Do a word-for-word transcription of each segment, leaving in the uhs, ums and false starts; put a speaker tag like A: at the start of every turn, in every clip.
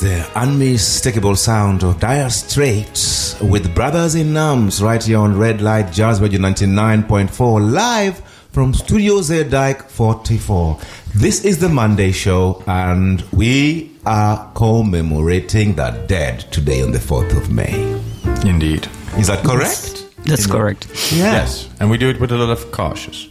A: the unmistakable sound of Dire Straits with Brothers in Arms right here on Red Light Jazz Radio ninety-nine point four, live from Studio Zeedijk forty-four. This is the Monday show and we are commemorating the dead today on the fourth of May.
B: Indeed.
A: Is that correct?
C: That's
B: Indeed.
C: correct.
A: Yeah.
B: Yes, and we do it with a lot of cautious.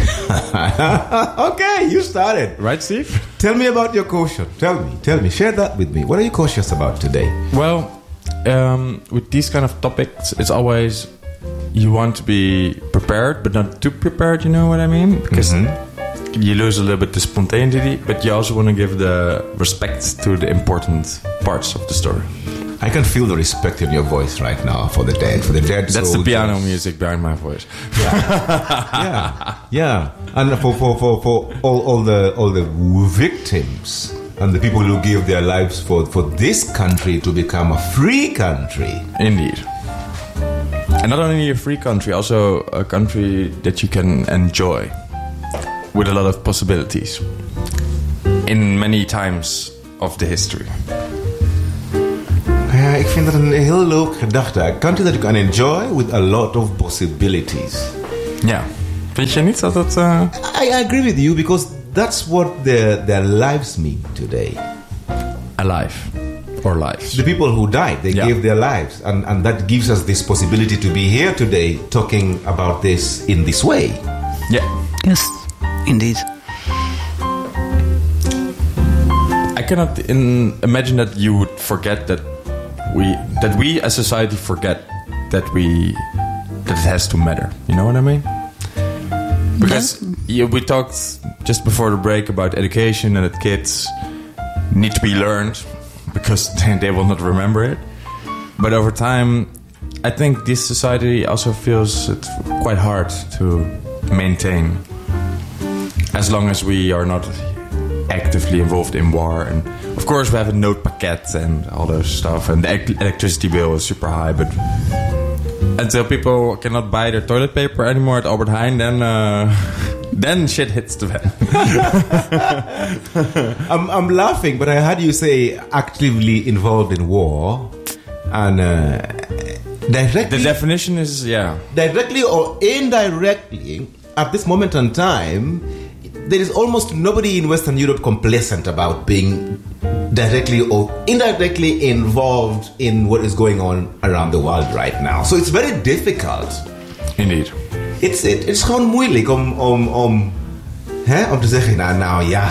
A: Okay, you started.
B: Right, Steve?
A: Tell me about your caution. Tell me, tell me, share that with me. What are you cautious about today?
B: Well, um, with these kind of topics, it's always you want to be prepared, but not too prepared, you know what I mean? Because mm-hmm. you lose a little bit the spontaneity, but you also want to give the respect to the important parts of the story.
A: I can feel the respect in your voice right now for the dead, for the dead
B: That's
A: soldiers.
B: the piano music behind my voice.
A: Yeah, yeah, yeah. And for for, for, for all, all the all the victims and the people who give their lives for, for this country to become a free country.
B: Indeed. And not only a free country, also a country that you can enjoy with a lot of possibilities in many times of the history.
A: Ja, ik vind dat een heel leuk gedachte. A country that you can enjoy with a lot of possibilities.
B: Ja. Vind je niet dat dat... Uh...
A: I, I agree with you because that's what their, their lives mean today.
B: Alive. Or lives.
A: The people who died, they
B: yeah.
A: gave their lives. And, and that gives us this possibility to be here today talking about this in this way.
B: Yeah.
C: Yes, indeed.
B: I cannot in, imagine that you would forget that we that we as society forget that we that it has to matter. You know what I mean? Because yeah. we talked just before the break about education and that kids need to be learned because they will not remember it. But over time, I think this society also feels it quite hard to maintain as long as we are not actively involved in war. And of course we have a noodpakket and all those stuff, and the electricity bill is super high, but until people cannot buy their toilet paper anymore at Albert Heijn, then uh, then shit hits the fan.
A: I'm, I'm laughing, but I heard you say actively involved in war, and uh, directly...
B: The definition is, yeah.
A: Directly or indirectly, at this moment in time, there is almost nobody in Western Europe complacent about being directly or indirectly involved in what is going on around the world right now. So it's very difficult.
B: Indeed.
A: It's it, it's gewoon moeilijk om om om hè, om te zeggen nou nou ja.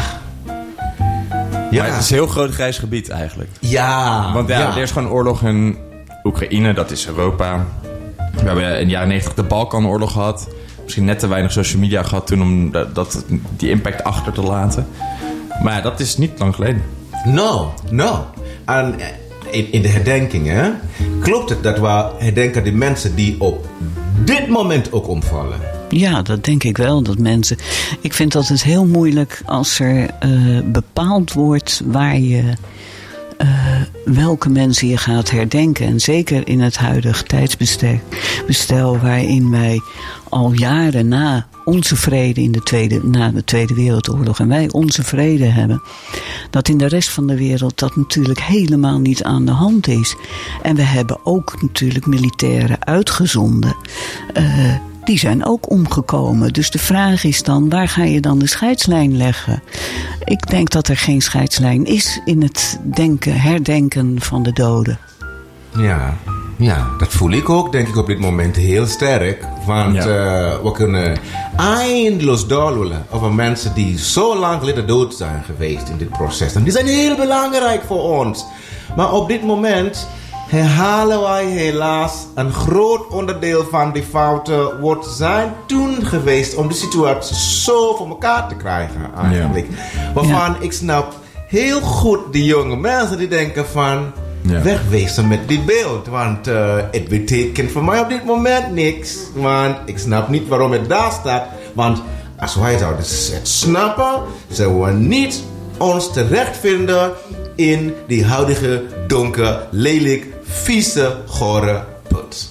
B: Ja. Maar het is een heel groot grijs gebied eigenlijk.
A: Ja.
B: Want ja,
A: ja.
B: er is gewoon oorlog in Oekraïne, dat is Europa. We hebben in de jaren negentig de Balkanoorlog gehad. Misschien net te weinig social media gehad toen om dat, dat, die impact achter te laten. Maar dat is niet lang geleden.
A: No, no. En in, in de herdenkingen klopt het dat we herdenken de mensen die op dit moment ook omvallen.
C: Ja, dat denk ik wel. Dat mensen. Ik vind dat het heel moeilijk als er uh, bepaald wordt waar je uh, welke mensen je gaat herdenken. En zeker in het huidige tijdsbestel waarin wij al jaren na onze vrede in de tweede, na de Tweede Wereldoorlog en wij onze vrede hebben, dat in de rest van de wereld dat natuurlijk helemaal niet aan de hand is. En we hebben ook natuurlijk militairen uitgezonden. Uh, die zijn ook omgekomen. Dus de vraag is dan, waar ga je dan de scheidslijn leggen? Ik denk dat er geen scheidslijn is in het denken, herdenken van de doden.
A: Ja, ja, dat voel ik ook, denk ik, op dit moment heel sterk. Want ja. uh, we kunnen eindeloos doorlullen over mensen die zo lang geleden dood zijn geweest in dit proces. En die zijn heel belangrijk voor ons. Maar op dit moment herhalen wij helaas een groot onderdeel van die fouten wat zijn toen geweest om de situatie zo voor elkaar te krijgen eigenlijk. Ja. Waarvan ja. ik snap heel goed die jonge mensen die denken van ja. wegwezen met die beeld. Want uh, het betekent voor mij op dit moment niks. Want ik snap niet waarom het daar staat. Want als wij zouden het snappen, zouden we niet ons terechtvinden in die huidige, donker, lelijk, vieze, gore put.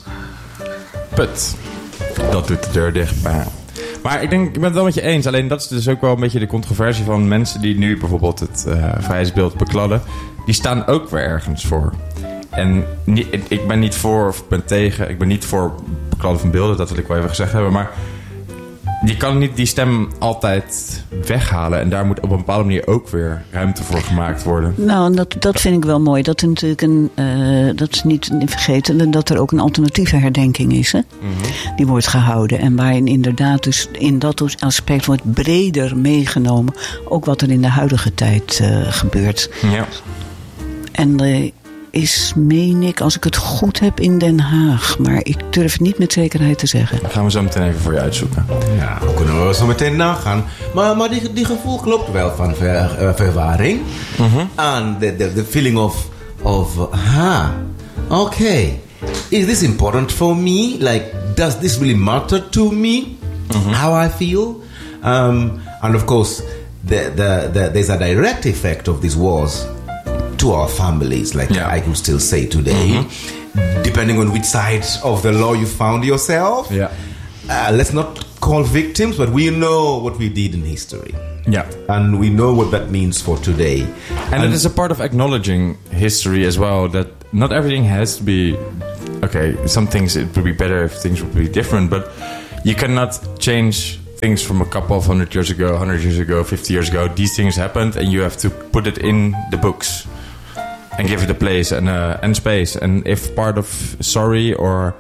B: Put. Dat doet de deur dicht. Maar, maar ik denk, ik ben het wel met je eens. Alleen dat is dus ook wel een beetje de controversie van mensen die nu bijvoorbeeld het uh, vrijheidsbeeld bekladden. die staan ook weer ergens voor. En niet, ik ben niet voor of ben tegen. Ik ben niet voor beklad van beelden, dat wil ik wel even gezegd hebben. Maar je kan niet die stem altijd weghalen. En daar moet op een bepaalde manier ook weer ruimte voor gemaakt worden.
C: Nou, dat, dat vind ik wel mooi. Dat er natuurlijk een, uh, dat is niet vergeten, dat er ook een alternatieve herdenking is. Hè? Mm-hmm. Die wordt gehouden. En waarin inderdaad dus in dat aspect wordt breder meegenomen. Ook wat er in de huidige tijd uh, gebeurt.
B: Ja.
C: En uh, is, meen ik, als ik het goed heb, in Den Haag. Maar ik durf het niet met zekerheid te zeggen.
B: Dat gaan we zo meteen even voor je uitzoeken.
A: Ja, dat kunnen we zo meteen nagaan. Maar, maar die, die gevoel klopt wel van ver, uh, verwarring. Mm-hmm. En de, de, de feeling of, of ha, okay. Is this important for me? Like, does this really matter to me? Mm-hmm. How I feel? Um, and of course, the, the, the, there's a direct effect of these wars to our families, like yeah. I could still say today, mm-hmm. depending on which side of the law you found yourself.
B: Yeah.
A: Uh, let's not call victims, but we know what we did in history.
B: Yeah.
A: And we know what that means for today.
B: And, and it is a part of acknowledging history as well, that not everything has to be, okay, some things it would be better if things would be different, but you cannot change things from a couple of hundred years ago, one hundred years ago, fifty years ago. These things happened and you have to put it in the books. And give it a place and uh, and space. And if part of sorry or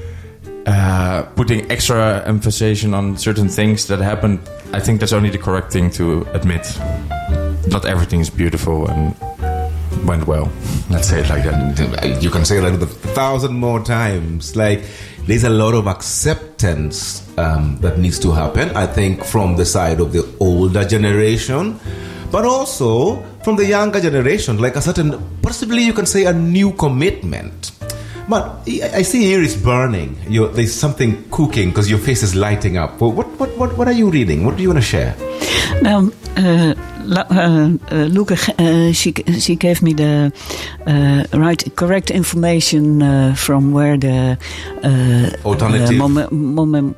B: uh, putting extra emphasis on certain things that happened, I think that's only the correct thing to admit. Not everything is beautiful and went well. Let's say it like that.
A: You can say that a thousand more times. Like, there's a lot of acceptance um, that needs to happen, I think, from the side of the older generation. But also from the younger generation, like a certain, possibly you can say a new commitment. But I see here it's burning. You're, there's something cooking because your face is lighting up. What, what, what, what are you reading? What do you want to share?
C: Well, uh, uh, uh, Luca, uh, she, she gave me the uh, right, correct information uh, from where the uh,
A: alternative
C: moment, moment,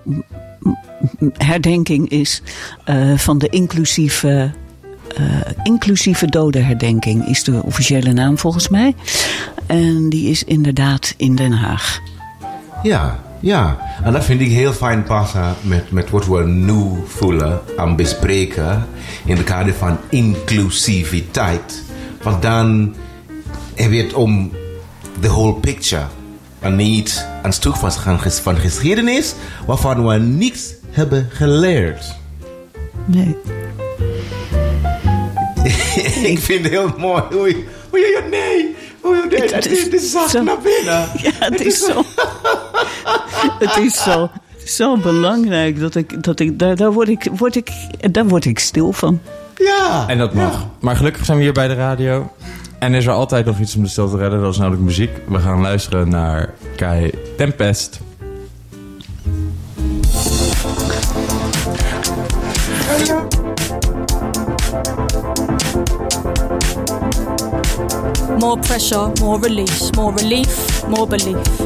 C: herdenking is uh, van de inclusieve... Uh, inclusieve dodenherdenking is de officiële naam volgens mij. En die is inderdaad in Den Haag.
A: Ja, ja. En dat vind ik heel fijn passen met, met wat we nu voelen en bespreken in de kader van inclusiviteit. Want dan heb je het om the whole picture. En niet een stuk van, van geschiedenis waarvan we niets hebben geleerd.
C: Nee.
A: Ik vind het heel mooi. Oei, oei, oei, nee. Oei, nee, het, het, is, het is zacht
C: zo,
A: naar binnen.
C: Ja, het is zo. Het is zo, zo belangrijk dat ik, dat ik daar, daar, word ik, word ik, daar word ik stil van.
A: Ja.
B: En dat mag. Ja. Maar gelukkig zijn we hier bij de radio. En is er altijd nog iets om de stil te redden. Dat is namelijk muziek. We gaan luisteren naar Kai Tempest.
D: More pressure, more release, more relief, more belief.